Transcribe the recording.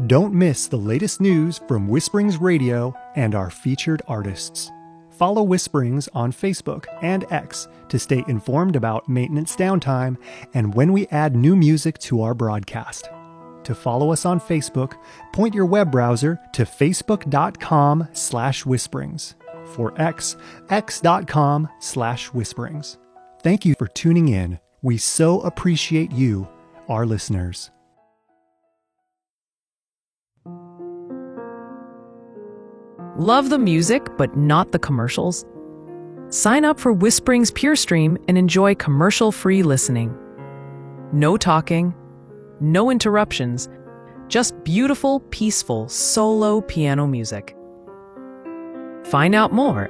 Don't miss the latest news from Whisperings Radio and our featured artists. Follow Whisperings on Facebook and X to stay informed about maintenance downtime and when we add new music to our broadcast. To follow us on Facebook, point your web browser to facebook.com/whisperings. For X, x.com/whisperings. Thank you for tuning in. We so appreciate you, our listeners. Love the music, but not the commercials? Sign up for Whisperings PureStream and enjoy commercial-free listening. No talking, no interruptions, just beautiful, peaceful, solo piano music. Find out more